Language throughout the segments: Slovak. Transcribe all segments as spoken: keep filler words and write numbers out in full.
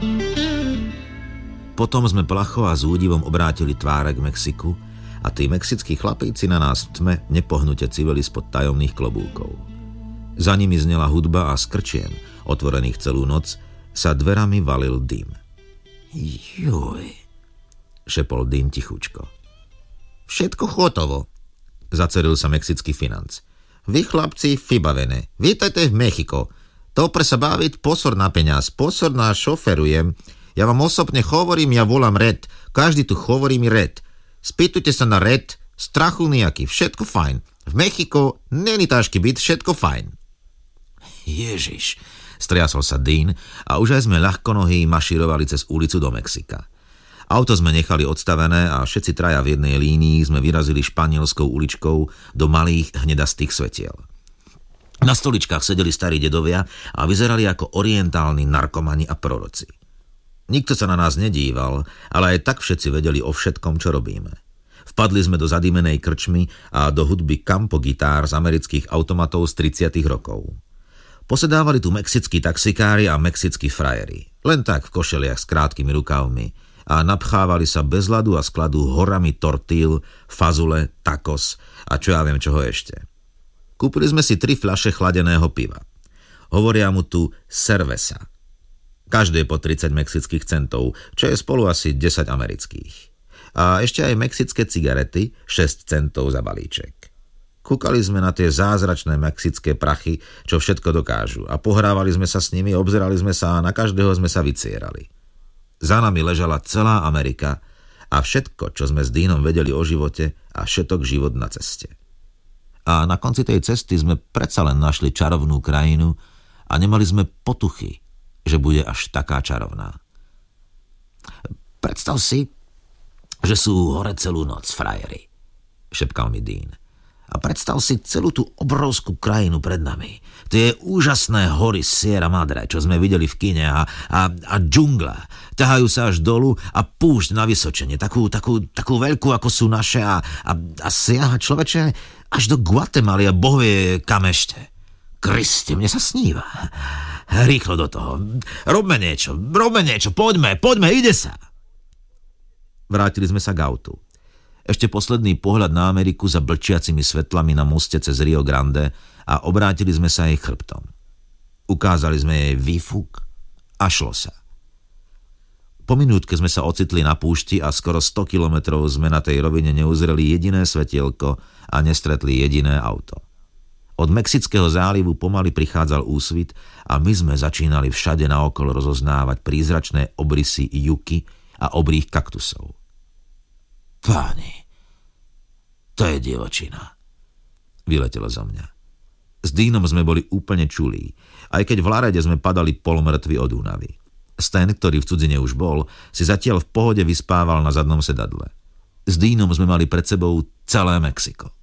Potom sme placho a s údivom obrátili tváre k Mexiku a tí mexickí chlapíci na nás v tme nepohnute civili spod tajomných klobúkov. Za nimi znela hudba a z krčiem, otvorených celú noc, sa dverami valil dym. Juj, šepol Dean tichučko. Všetko hotovo, zaceril sa mexický financ. Vy chlapci vybavené, vítajte v Mexiko. To pre sa baviť, pozor na peňaz, pozor na šoferujem. Ja vám osobne hovorím, ja volám Red. Každý tu hovorí mi Red. Spýtujte sa na Red, strachu nejaký, všetko fajn. V Mexiko není ťažký byt, všetko fajn. Ježiš, striasol sa Dean a už aj sme ľahkonohí mašírovali cez ulicu do Mexika. Auto sme nechali odstavené a všetci traja v jednej línii sme vyrazili španielskou uličkou do malých hnedastých svetiel. Na stoličkách sedeli starí dedovia a vyzerali ako orientálni narkomani a proroci. Nikto sa na nás nedíval, ale aj tak všetci vedeli o všetkom, čo robíme. Vpadli sme do zadýmenej krčmy a do hudby Campo gitár z amerických automatov z tridsiatych rokov. Posedávali tu mexickí taxikári a mexickí frajeri, len tak v košeliach s krátkými rukavmi a napchávali sa bez ľadu a skladu horami tortíl, fazule, tacos a čo ja viem čoho ešte. Kúpili sme si tri fľaše chladeného piva. Hovoria mu tu cerveza. Každé po tridsať mexických centov, čo je spolu asi desať amerických. A ešte aj mexické cigarety, šesť centov za balíček. Kúkali sme na tie zázračné mexické prachy, čo všetko dokážu a pohrávali sme sa s nimi, obzerali sme sa a na každého sme sa vycierali. Za nami ležala celá Amerika a všetko, čo sme s Deanom vedeli o živote a všetok život na ceste. A na konci tej cesty sme predsa len našli čarovnú krajinu a nemali sme potuchy, že bude až taká čarovná. Predstav si, že sú hore celú noc frajeri, šepkal mi Dean. A predstav si celú tú obrovskú krajinu pred nami. Tie úžasné hory Sierra Madre, čo sme videli v kine a, a, a džungla. Ťahajú sa až dolu a púšť na vysočenie. Takú, takú, takú veľkú, ako sú naše a, a, a siaha človeče až do Guatemaly a bohvie kam ešte. Kriste, mne sa sníva. Rýchlo do toho. Robme niečo, robme niečo, poďme, poďme, ide sa. Vrátili sme sa k autu. Ešte posledný pohľad na Ameriku za blčiacimi svetlami na moste cez Rio Grande a obrátili sme sa jej chrbtom. Ukázali sme jej výfuk a šlo sa. Po minútke sme sa ocitli na púšti a skoro sto kilometrov sme na tej rovine neuzreli jediné svetielko a nestretli jediné auto. Od Mexického zálivu pomaly prichádzal úsvit a my sme začínali všade naokolo rozoznávať prízračné obrysy juky a obrých kaktusov. Páni, to je divočina, vyletelo zo mňa. S Deanom sme boli úplne čulí, aj keď v Larede sme padali polmrtví od únavy. Stan, ktorý v cudzine už bol, si zatiaľ v pohode vyspával na zadnom sedadle. S Deanom sme mali pred sebou celé Mexiko.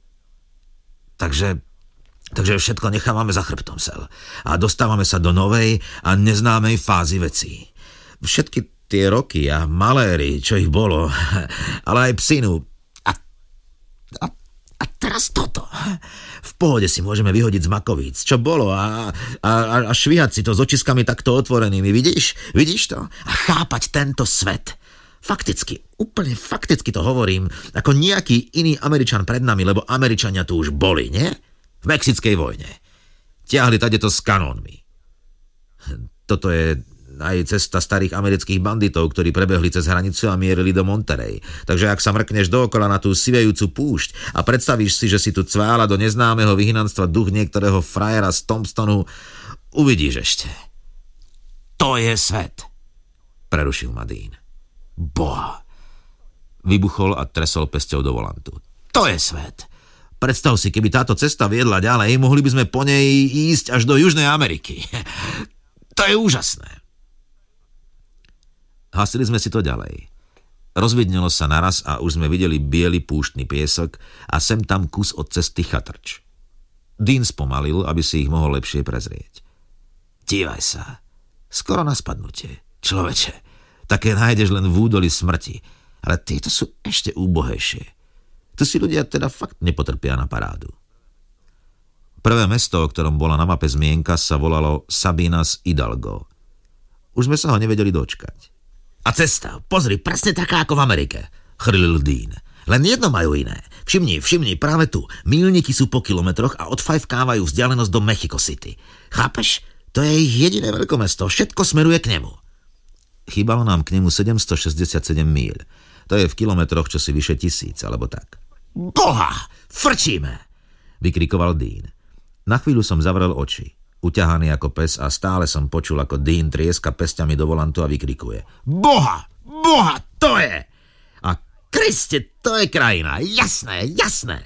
Takže, takže všetko nechávame za chrbtom, Sel, a dostávame sa do novej a neznámej fázy vecí. Všetky tie roky a maléry, čo ich bolo, ale aj psinu. A, a, a teraz toto. V pohode si môžeme vyhodiť z makovíc, čo bolo a, a, a švíhať si to s očiskami takto otvorenými. Vidíš? Vidíš to? A chápať tento svet. Fakticky, úplne fakticky to hovorím, ako nejaký iný Američan pred nami, lebo Američania tu už boli, nie? V Mexickej vojne. Tiahli tadeto s kanónmi. Toto je aj cesta starých amerických banditov, ktorí prebehli cez hranicu a mierili do Monterey. Takže ak sa mrkneš dookola na tú sivejúcu púšť a predstavíš si, že si tu cvála do neznámeho vyhnanstva duch niektorého frajera z Tombstonu, uvidíš ešte. To je svet, prerušil ma Dean. Boha. Vybuchol a tresol pesťou do volantu. To je svet. Predstav si, keby táto cesta viedla ďalej, mohli by sme po nej ísť až do Južnej Ameriky. To je úžasné. Hasili sme si to ďalej. Rozvidnelo sa naraz a už sme videli biely púštny piesok a sem tam kus od cesty chatrč. Dean spomalil, aby si ich mohol lepšie prezrieť. Dívaj sa. Skoro na spadnutie. Človeče, také nájdeš len v údoli smrti, ale tieto sú ešte úbohejšie. Tu si ľudia teda fakt nepotrpia na parádu. Prvé mesto, o ktorom bola na mape zmienka, sa volalo Sabinas Hidalgo. Už sme sa ho nevedeli dočkať. A cesta, pozri, presne taká ako v Amerike, chrlil Dean. Len jedno majú iné. Všimni, všimni, práve tu. Míľniky sú po kilometroch a odfajfkávajú vzdialenosť do Mexico City. Chápeš? To je ich jediné veľkomesto. Všetko smeruje k nemu. Chýbalo nám k nemu sedemstošesťdesiatsedem míľ. To je v kilometroch čosi vyše tisíc, alebo tak. Boha! Frčíme! Vykrikoval Dean. Na chvíľu som zavrel oči. Uťahaný ako pes a stále som počul, ako Dean trieska pesťami do volantu a vykrikuje. Boha! Boha! To je! A Kriste, to je krajina! Jasné, jasné!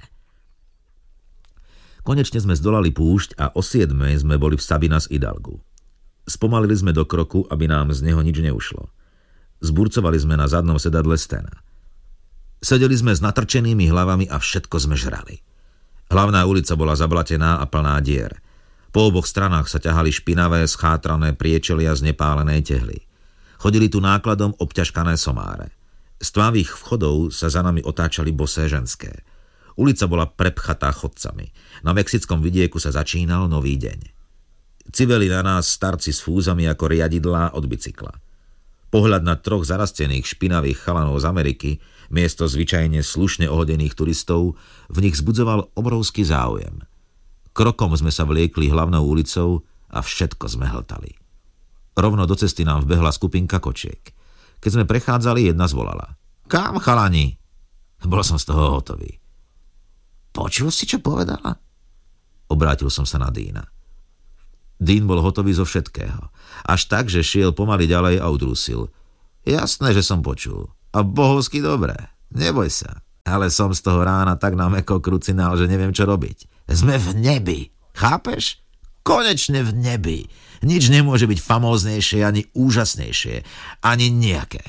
Konečne sme zdolali púšť a o siedmej sme boli v Sabinas Hidalgu. Spomalili sme do kroku, aby nám z neho nič neušlo. Zburcovali sme na zadnom sedadle stena. Sedeli sme s natrčenými hlavami a všetko sme žrali. Hlavná ulica bola zablatená a plná dier. Po oboch stranách sa ťahali špinavé, schátrané priečelia z nepálenej tehly. Chodili tu nákladom obťažkané somáre. Z tmavých vchodov sa za nami otáčali bosé ženské. Ulica bola prepchatá chodcami. Na mexickom vidieku sa začínal nový deň. Civeli na nás starci s fúzami ako riadidlá od bicykla. Pohľad na troch zarastených špinavých chalanov z Ameriky, miesto zvyčajne slušne ohodených turistov, v nich zbudzoval obrovský záujem. Krokom sme sa vliekli hlavnou ulicou a všetko sme hltali. Rovno do cesty nám vbehla skupinka kočiek. Keď sme prechádzali, jedna zvolala. Kam, chalani? Bol som z toho hotový. Počul si, čo povedala? Obrátil som sa na Deana. Dean bol hotový zo všetkého. Až tak, že šiel pomaly ďalej a udrusil. Jasné, že som počul. A bohovsky dobré. Neboj sa. Ale som z toho rána tak na mäkko krucinál, že neviem, čo robiť. Sme v nebi. Chápeš? Konečne v nebi. Nič nemôže byť famóznejšie, ani úžasnejšie. Ani nejaké.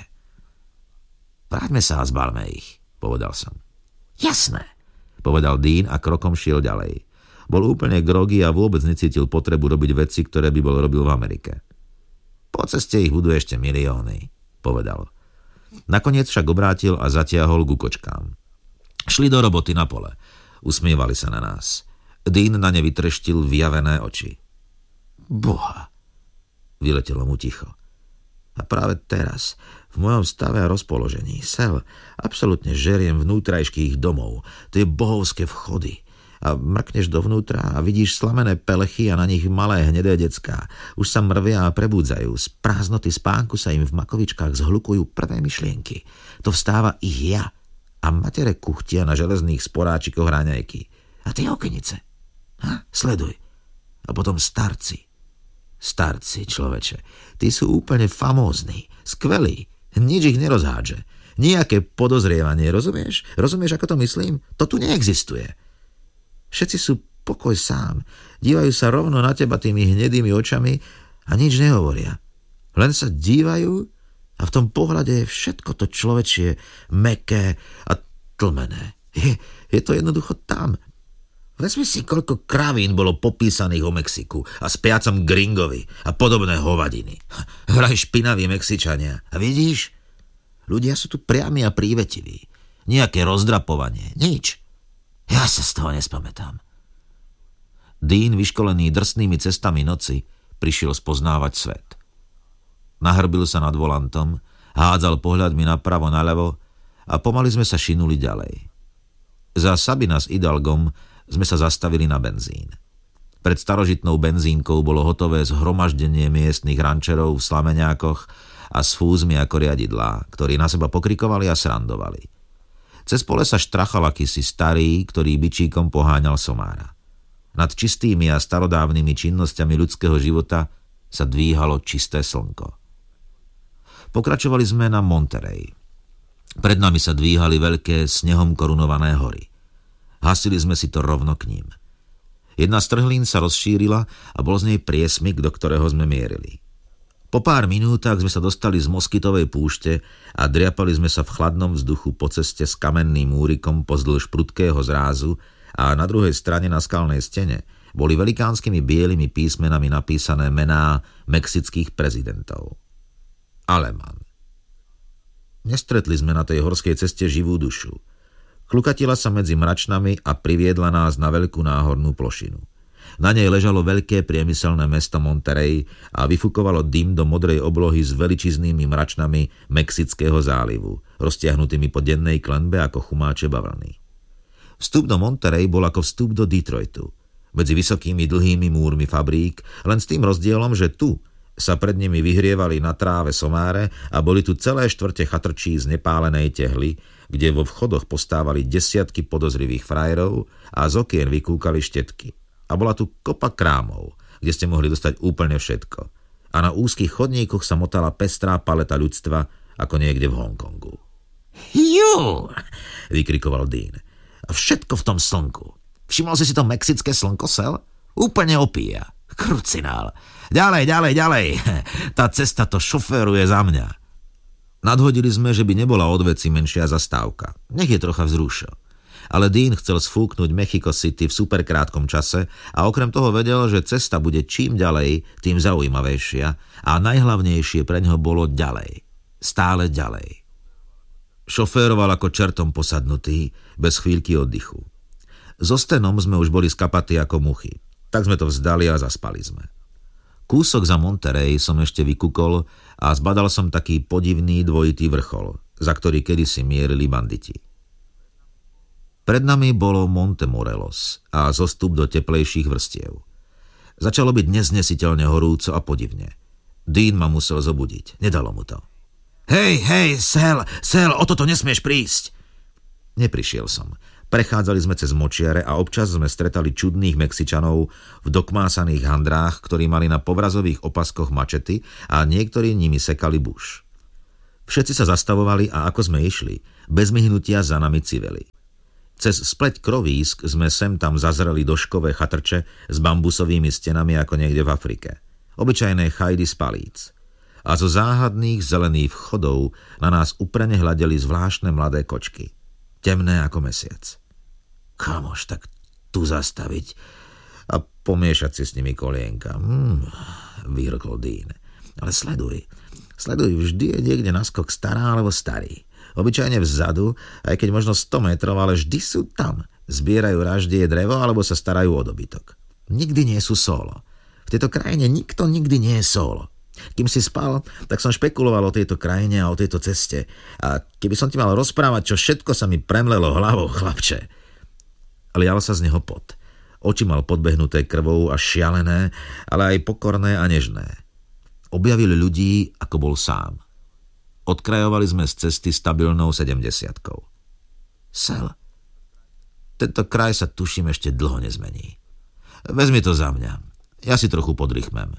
Vráťme sa a zbalme ich, povedal som. Jasné, povedal Dean a krokom šiel ďalej. Bol úplne groggy a vôbec necítil potrebu robiť veci, ktoré by bol robil v Amerike. Po ceste ich budú ešte milióny, povedal. Nakoniec však obrátil a zatiahol ku kočkám. Šli do roboty na pole. Usmievali sa na nás. Dean na ne vytreštil vyjavené oči. Boha, vyletelo mu ticho. A práve teraz, v mojom stave a rozpoložení, Sel, absolútne žeriem vnútrajškých domov, tie bohovské vchody. A mrkneš dovnútra a vidíš slamené pelechy a na nich malé hnedé decká. Už sa mrvia a prebúdzajú. Z prázdnoty spánku sa im v makovičkách zhlukujú prvé myšlienky. To vstáva ich ja. A matere kuchtia na železných sporáčikoch raňajky. A tie okenice. Ha? Sleduj. A potom starci. Starci, človeče. Tí sú úplne famózni. Skvelí. Nič ich nerozhádže. Nijaké podozrievanie, rozumieš? Rozumieš, ako to myslím? To tu neexistuje. Všetci sú pokoj sám. Dívajú sa rovno na teba tými hnedými očami a nič nehovoria. Len sa dívajú a v tom pohľade je všetko to človečie mäkké a tlmené. Je, je to jednoducho tam. Vezmi si, koľko kravín bolo popísaných o Mexiku a spiacom gringovi a podobné hovadiny. Vraj špinaví Mexičania. A vidíš? Ľudia sú tu priami a prívetiví. Nijaké rozdrapovanie. Nič. Ja sa z toho nespamätám. Dean, vyškolený drsnými cestami noci, prišiel spoznávať svet. Nahrbil sa nad volantom, hádzal pohľadmi napravo, naľavo a pomaly sme sa šinuli ďalej. Za Sabinas Hidalgom sme sa zastavili na benzín. Pred starožitnou benzínkou bolo hotové zhromaždenie miestnych rančerov v slameňákoch a s fúzmi ako riadidlá, ktorí na seba pokrikovali a srandovali. Cez pole sa štrachal akýsi starý, ktorý bičíkom poháňal somára. Nad čistými a starodávnymi činnosťami ľudského života sa dvíhalo čisté slnko. Pokračovali sme na Monterey. Pred nami sa dvíhali veľké snehom korunované hory. Hasili sme si to rovno k ním. Jedna z trhlín sa rozšírila a bol z nej priesmyk, do ktorého sme mierili. Po pár minútach sme sa dostali z moskytovej púšte a driapali sme sa v chladnom vzduchu po ceste s kamenným múrikom pozdĺž prudkého zrázu a na druhej strane na skalnej stene boli velikánskymi bielými písmenami napísané mená mexických prezidentov. Alemán. Nestretli sme na tej horskej ceste živú dušu. Klukatila sa medzi mračnami a priviedla nás na veľkú náhornú plošinu. Na nej ležalo veľké priemyselné mesto Monterey a vyfukovalo dym do modrej oblohy s veličiznými mračnami Mexického zálivu, roztiahnutými po dennej klenbe ako chumáče bavlny. Vstup do Monterey bol ako vstup do Detroitu, medzi vysokými dlhými múrmi fabrík, len s tým rozdielom, že tu sa pred nimi vyhrievali na tráve somáre a boli tu celé štvrte chatrčí z nepálenej tehly, kde vo vchodoch postávali desiatky podozrivých frajerov a z okien vykúkali štetky. A bola tu kopa krámov, kde ste mohli dostať úplne všetko. A na úzkých chodníkoch sa motala pestrá paleta ľudstva, ako niekde v Hongkongu. Jú, vykrikoval Dean. A všetko v tom slnku. Všimol si si to mexické slnko, Sel? Úplne opíja. Krucinál. Ďalej, ďalej, ďalej. Tá cesta to šoféruje za mňa. Nadhodili sme, že by nebola od veci menšia zastávka. Nech je trocha vzrušo. Ale Dean chcel sfúknuť Mexico City v superkrátkom čase a okrem toho vedel, že cesta bude čím ďalej, tým zaujímavejšia a najhlavnejšie pre ňoho bolo ďalej. Stále ďalej. Šoféroval ako čertom posadnutý, bez chvíľky oddychu. So Stenom sme už boli skapatí ako muchy. Tak sme to vzdali a zaspali sme. Kúsok za Monterey som ešte vykúkol a zbadal som taký podivný dvojitý vrchol, za ktorý kedysi mierili banditi. Pred nami bolo Monte Morelos a zostup do teplejších vrstiev. Začalo byť neznesiteľne horúco a podivne. Dean ma musel zobudiť. Nedalo mu to. Hej, hej, Sel, Sel, o toto nesmieš prísť. Neprišiel som. Prechádzali sme cez močiare a občas sme stretali čudných Mexičanov v dokmásaných handrách, ktorí mali na povrazových opaskoch mačety a niektorí nimi sekali buš. Všetci sa zastavovali a ako sme išli, bez myhnutia za nami civeli. Cez spleť krovísk sme sem tam zazreli do škové chatrče s bambusovými stenami ako niekde v Afrike. Obyčajné chajdy z palíc. A zo záhadných zelených vchodov na nás uprene hľadeli zvláštne mladé kočky. Temné ako mesiac. Kamož, tak tu zastaviť a pomiešať si s nimi kolienka. Hmm, vyhrkol Dean. Ale sleduj. Sleduj, vždy je niekde naskok stará alebo starý. Obyčajne vzadu, aj keď možno sto metrov, ale vždy sú tam. Zbierajú raždie drevo alebo sa starajú o dobytok. Nikdy nie sú solo. V tejto krajine nikto nikdy nie je solo. Kým si spal, tak som špekuloval o tejto krajine a o tejto ceste. A keby som ti mal rozprávať, čo všetko sa mi premlelo hlavou, chlapče. Lial sa z neho pot. Oči mal podbehnuté krvou a šialené, ale aj pokorné a nežné. Objavil ľudí, ako bol sám. Odkrajovali sme z cesty stabilnou sedemdesiatkou. Sel, tento kraj sa tuším ešte dlho nezmení. Vezmi to za mňa. Ja si trochu podrychmem.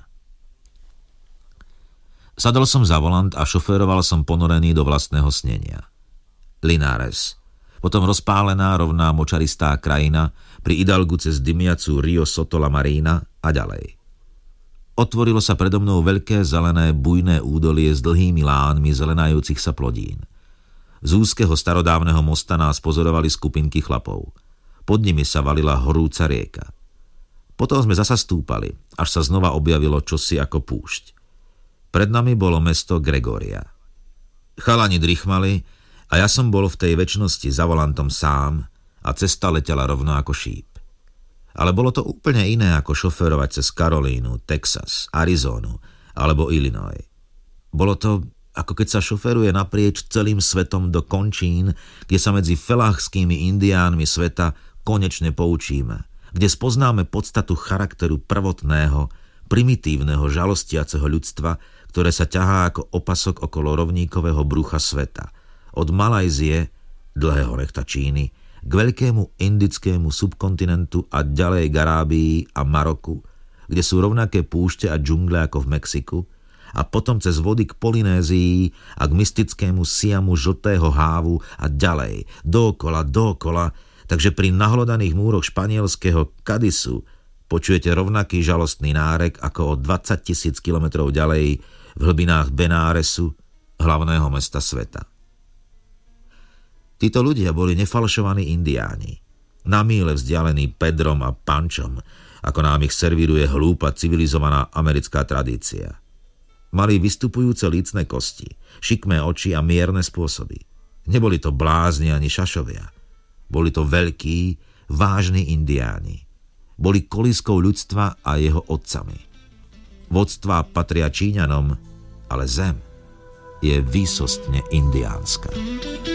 Sadol som za volant a šoféroval som ponorený do vlastného snenia. Linares. Potom rozpálená rovná močaristá krajina pri Hidalgu cez dymiacu Rio Soto la Marina a ďalej. Otvorilo sa predo mnou veľké zelené bujné údolie s dlhými lánmi zelenajúcich sa plodín. Z úzkeho starodávneho mosta nás pozorovali skupinky chlapov. Pod nimi sa valila horúca rieka. Potom sme zasa stúpali, až sa znova objavilo čosi ako púšť. Pred nami bolo mesto Gregoria. Chalani drichmali a ja som bol v tej večnosti za volantom sám a cesta letela rovno ako šíp. Ale bolo to úplne iné ako šoférovať cez Karolínu, Texas, Arizonu alebo Illinois. Bolo to, ako keď sa šoféruje naprieč celým svetom do končín, kde sa medzi felachskými indiánmi sveta konečne poučíme, kde spoznáme podstatu charakteru prvotného, primitívneho, žalostiaceho ľudstva, ktoré sa ťahá ako opasok okolo rovníkového brucha sveta. Od Malajzie, dlhého nechta Číny, k veľkému indickému subkontinentu a ďalej k Arábii a Maroku, kde sú rovnaké púšte a džungle ako v Mexiku, a potom cez vody k Polynézii a k mystickému Siamu žltého hávu a ďalej, dookola, dookola, takže pri nahlodaných múroch španielského Cadisu počujete rovnaký žalostný nárek ako o dvadsať tisíc kilometrov ďalej v hlbinách Benáresu, hlavného mesta sveta. Títo ľudia boli nefalšovaní indiáni, na míle vzdialení Pedrom a Pančom, ako nám ich servíruje hlúpa civilizovaná americká tradícia. Mali vystupujúce lícne kosti, šikmé oči a mierne spôsoby. Neboli to blázni ani šašovia. Boli to veľkí, vážni indiáni. boli kolískou ľudstva a jeho otcami. Vodstva patria Číňanom, ale zem je výsostne indiánska.